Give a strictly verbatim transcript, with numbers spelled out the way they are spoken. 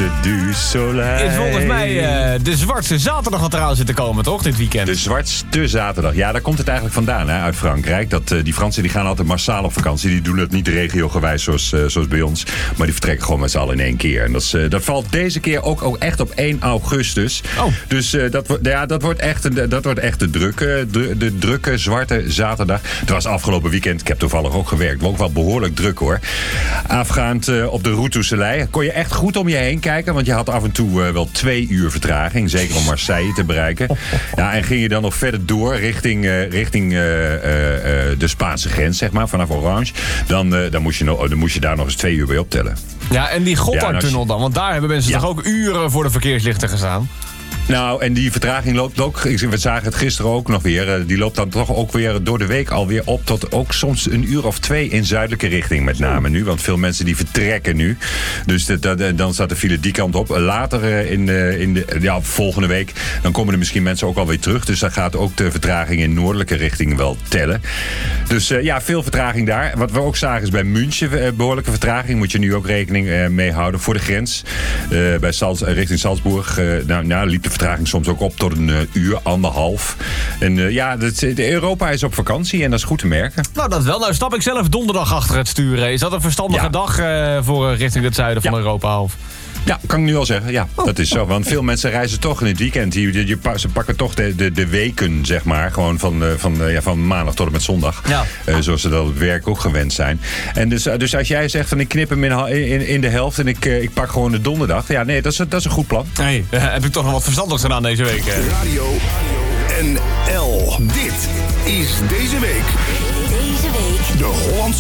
Zwartste du soleil. Is volgens mij uh, de Zwartste Zaterdag wat eraan zit te komen, toch, dit weekend? De Zwartste Zaterdag. Ja, daar komt het eigenlijk vandaan, hè, uit Frankrijk. Dat, uh, die Fransen die gaan altijd massaal op vakantie. Die doen het niet regiogewijs zoals, uh, zoals bij ons. Maar die vertrekken gewoon met z'n allen in één keer. En dat, is, uh, dat valt deze keer ook, ook echt op één augustus. Oh. Dus uh, dat, ja, dat wordt echt, een, dat wordt echt de, drukke, de, de drukke Zwarte Zaterdag. Het was afgelopen weekend, ik heb toevallig ook gewerkt, maar ook wel behoorlijk druk hoor. Afgaand uh, op de Route du Soleil kon je echt goed om je heen kijken. Want je had af en toe uh, wel twee uur vertraging. Zeker om Marseille te bereiken. Ja, en ging je dan nog verder door richting, uh, richting uh, uh, uh, de Spaanse grens, zeg maar, vanaf Orange. Dan, uh, dan, moest je nog, dan moest je daar nog eens twee uur bij optellen. Ja, en die Gotthardtunnel ja, dan? Want daar hebben mensen ja. toch ook uren voor de verkeerslichten gestaan? Nou, en die vertraging loopt ook, we zagen het gisteren ook nog weer, die loopt dan toch ook weer door de week alweer op tot ook soms een uur of twee in zuidelijke richting met name nu. Want veel mensen die vertrekken nu. Dus de, de, dan staat de file die kant op. Later in de, in de ja, volgende week, dan komen er misschien mensen ook alweer terug. Dus dan gaat ook de vertraging in noordelijke richting wel tellen. Dus uh, ja, veel vertraging daar. Wat we ook zagen is bij München uh, behoorlijke vertraging. Moet je nu ook rekening uh, mee houden voor de grens. Uh, bij Salz, uh, richting Salzburg, uh, nou, nou liep de vertraging soms ook op tot een uh, uur, anderhalf. En uh, ja, de, de Europa is op vakantie en dat is goed te merken. Nou, dat wel. Nou stap ik zelf donderdag achter het sturen. Is dat een verstandige ja. dag uh, voor uh, richting het zuiden van ja. Europa? Of? Ja, kan ik nu al zeggen. Ja, oh. dat is zo. Want veel mensen reizen toch in het weekend. Die, die, die, ze pakken toch de, de, de weken, zeg maar. Gewoon van, van, ja, van maandag tot en met zondag. Ja. Uh, zoals ze dat op werk ook gewend zijn. En dus, dus als jij zegt van ik knip hem in, in, in de helft en ik, uh, ik pak gewoon de donderdag. Ja, nee, dat is, dat is een goed plan. Hey, uh, heb ik toch nog wat verstandigs gedaan deze week. Uh. Radio N L. Dit is deze week. Deze week. De Hollandse